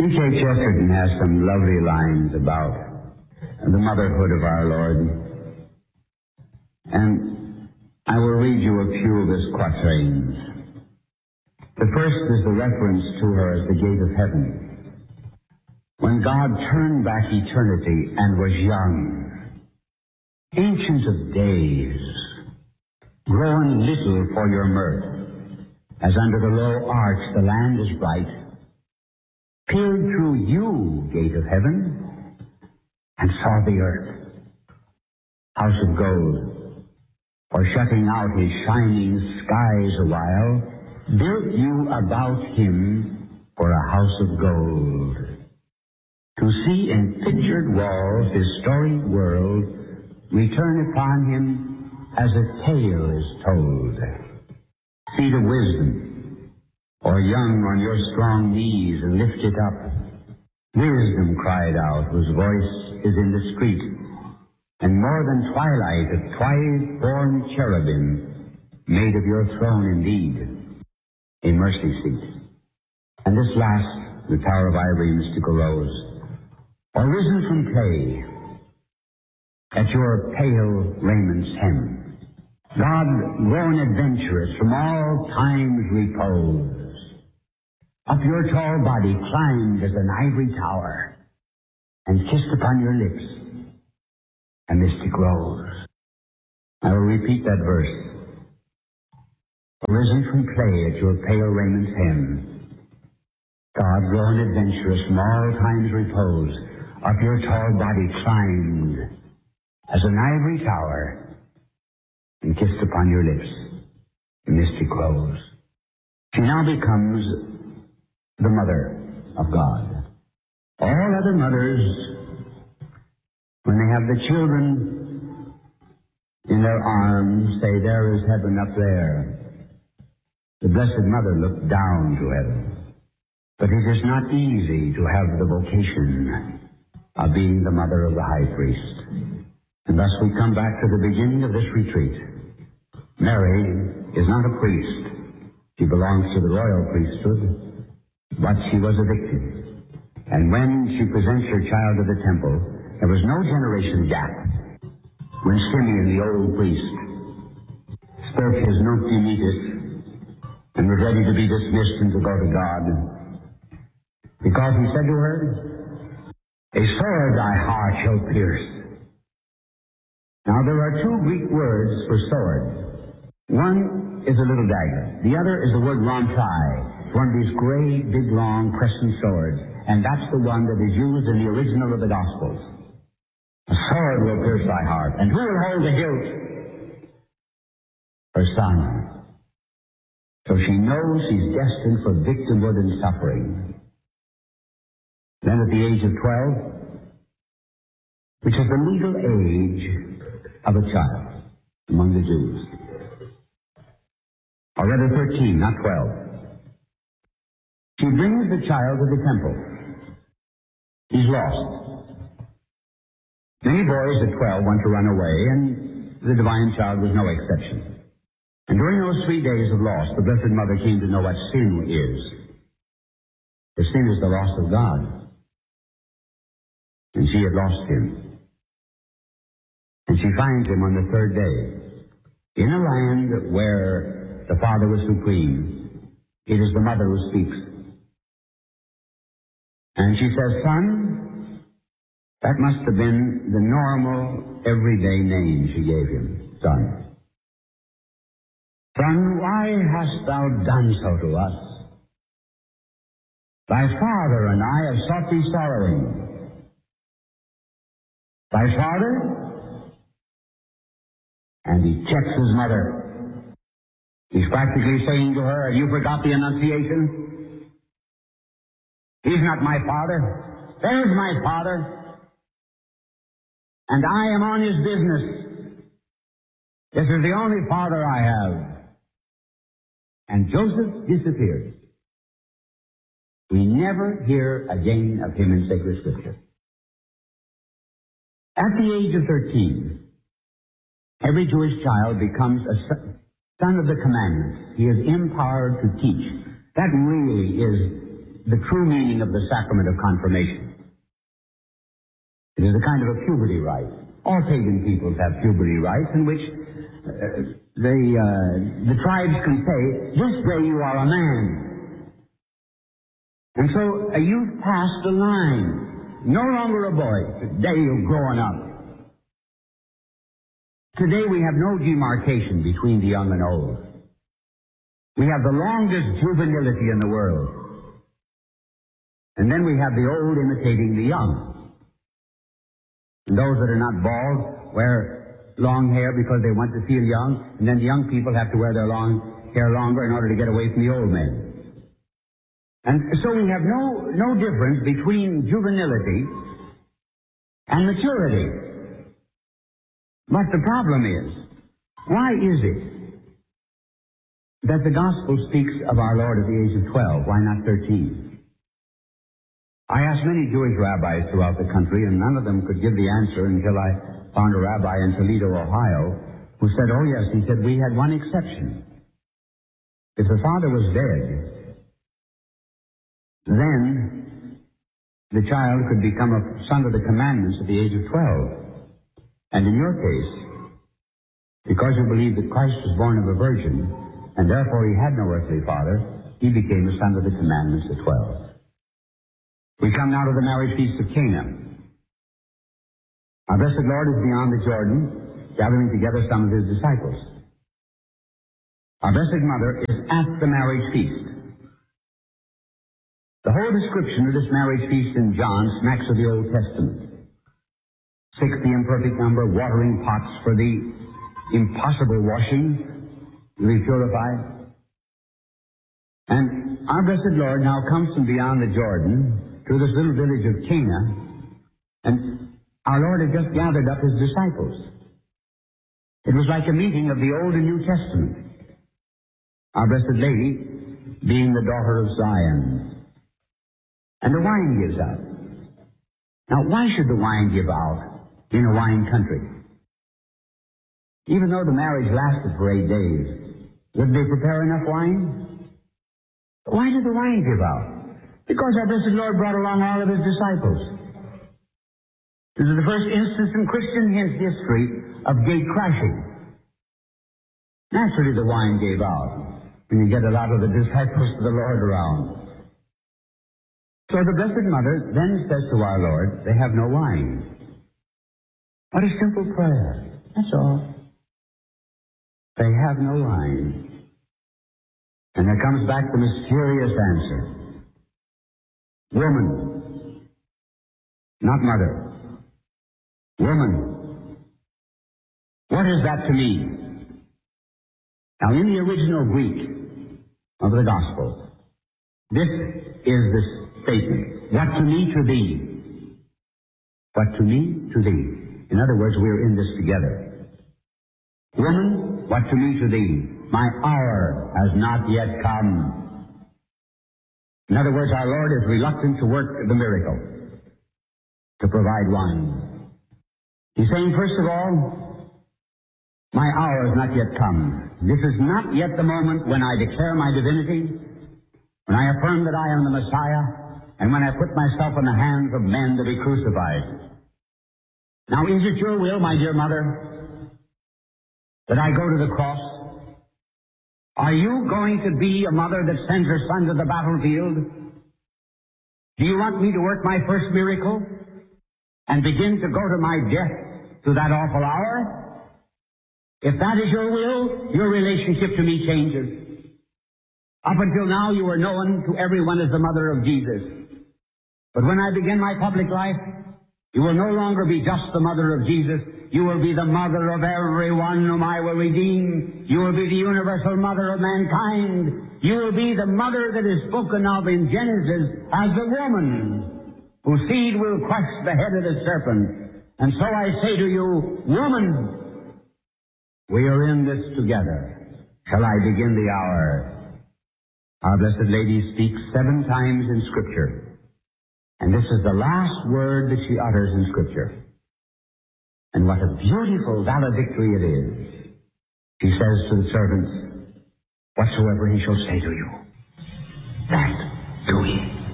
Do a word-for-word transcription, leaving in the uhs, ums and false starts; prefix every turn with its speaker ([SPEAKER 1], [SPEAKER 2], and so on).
[SPEAKER 1] G K Chesterton has some lovely lines about the motherhood of our Lord. And I will read you a few of his quatrains. The first is the reference to her as the gate of heaven. When God turned back eternity and was young, ancient of days, growing little for your mirth, as under the low arch the land is bright, peered through you, gate of heaven, and saw the earth, house of gold, for shutting out his shining skies a while, built you about him for a house of gold. To see in pictured walls his storied world return upon him as a tale is told. Seed of wisdom, or young on your strong knees and lift it up. Wisdom cried out, whose voice is in the street, and more than twilight of twice-born cherubim, made of your throne indeed a mercy seat. And this last, the Tower of Ivory, mystical rose, or risen from clay, at your pale rament's hem, God grown adventurous from all time's repose, up your tall body climbed as an ivory tower, and kissed upon your lips a mystic rose. I will repeat that verse. Risen from clay at your pale rament's hem, God grown adventurous from all time's repose, up your tall body climbed as an ivory tower, and kissed upon your lips the mystic rose. She now becomes the mother of God. All other mothers, when they have the children in their arms, say, there is heaven up there. The Blessed Mother looked down to heaven. But it is not easy to have the vocation of being the mother of the high priest. And thus we come back to the beginning of this retreat. Mary is not a priest. She belongs to the royal priesthood, but she was a victim. And when she presents her child to the temple, there was no generation gap. When Simeon, the old priest, spoke his Nunc Dimittis and was ready to be dismissed and to go to God, because he said to her, a sword thy heart shall pierce. Now there are two Greek words for sword. One is a little dagger. The other is the word ramphi, one of these great, big, long crescent swords. And that's the one that is used in the original of the Gospels. A sword will pierce thy heart. And who will hold the hilt? Her son. So she knows she's destined for victimhood and suffering. Then at the age of twelve, which is the legal age of a child among the Jews, or rather thirteen, not twelve, she brings the child to the temple. He's lost. Many boys at twelve want to run away, and the divine child was no exception. And during those three days of loss, the Blessed Mother came to know what sin is. The sin is the loss of God. And she had lost him. And she finds him on the third day. In a land where the Father was supreme, it is the Mother who speaks. And she says, son, that must have been the normal, everyday name she gave him, son. Son, why hast thou done so to us? Thy father and I have sought thee sorrowing. Thy father? And he checks his mother. He's practically saying to her, have you forgot the Annunciation? He's not my father. There's my father. And I am on his business. This is the only father I have. And Joseph disappears. We never hear again of him in sacred scripture. At the age of thirteen, every Jewish child becomes a son of the commandments. He is empowered to teach. That really is the true meaning of the sacrament of confirmation. It is a kind of a puberty rite. All pagan peoples have puberty rites in which uh, they, uh, the tribes can say, this day you are a man. And so a youth passed the line. No longer a boy. Today you're growing up. Today we have no demarcation between the young and old. We have the longest juvenility in the world. And then we have the old imitating the young. And those that are not bald wear long hair because they want to feel young, and then the young people have to wear their long hair longer in order to get away from the old men. And so we have no, no difference between juvenility and maturity. But the problem is, why is it that the gospel speaks of our Lord at the age of twelve? Why not thirteen? I asked many Jewish rabbis throughout the country, and none of them could give the answer until I found a rabbi in Toledo, Ohio, who said, oh yes, he said, we had one exception. If the father was dead, then the child could become a son of the commandments at the age of twelve. And in your case, because you believe that Christ was born of a virgin, and therefore he had no earthly father, he became a son of the commandments at twelve. We come now to the marriage feast of Cana. Our blessed Lord is beyond the Jordan, gathering together some of his disciples. Our blessed Mother is at the marriage feast. The whole description of this marriage feast in John smacks of the Old Testament. Six, the imperfect number, watering pots for the impossible washing to be purified. And our blessed Lord now comes from beyond the Jordan to this little village of Cana, and our Lord had just gathered up his disciples. It was like a meeting of the Old and New Testament. Our Blessed Lady being the daughter of Zion. And the wine gives out. Now, why should the wine give out in a wine country? Even though the marriage lasted for eight days, did they prepare enough wine? Why did the wine give out? Because our blessed Lord brought along all of his disciples. This is the first instance in Christian history of gate crashing. Naturally, the wine gave out when you get a lot of the disciples of the Lord around. So the Blessed Mother then says to our Lord, they have no wine. What a simple prayer. That's all. They have no wine. And there comes back the mysterious answer. Woman, not mother. Woman, what is that to me? Now, in the original Greek of the Gospel, this is the statement. What to me, to thee. What to me, to thee. In other words, we're in this together. Woman, what to me, to thee. My hour has not yet come. In other words, our Lord is reluctant to work the miracle, to provide wine. He's saying, first of all, my hour has not yet come. This is not yet the moment when I declare my divinity, when I affirm that I am the Messiah, and when I put myself in the hands of men to be crucified. Now, is it your will, my dear mother, that I go to the cross? Are you going to be a mother that sends her son to the battlefield? Do you want me to work my first miracle and begin to go to my death to that awful hour? If that is your will, your relationship to me changes. Up until now, you were known to everyone as the mother of Jesus. But when I begin my public life, you will no longer be just the mother of Jesus. You will be the mother of everyone whom I will redeem. You will be the universal mother of mankind. You will be the mother that is spoken of in Genesis as the woman whose seed will crush the head of the serpent. And so I say to you, woman, we are in this together. Shall I begin the hour? Our Blessed Lady speaks seven times in Scripture. And this is the last word that she utters in Scripture. And what a beautiful valedictory it is. She says to the servants, whatsoever he shall say to you, that do ye.